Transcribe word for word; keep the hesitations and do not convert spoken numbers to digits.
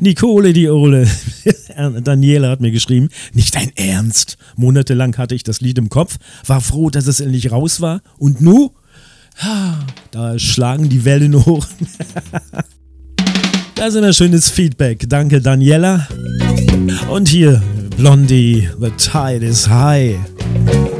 Nicole, die Ole. Daniela hat mir geschrieben, nicht dein Ernst. Monatelang hatte ich das Lied im Kopf, war froh, dass es endlich raus war. Und nu? Da schlagen die Wellen hoch. Das ist immer schönes Feedback. Danke, Daniela. Und hier, Blondie, the tide is high.